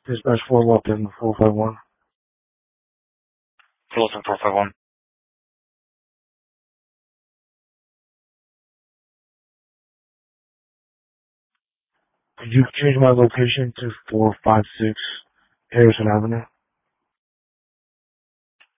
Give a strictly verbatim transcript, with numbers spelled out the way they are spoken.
Dispatch four Walton four five one. Wilson four five one. Could you change my location to four five six Harrison Avenue?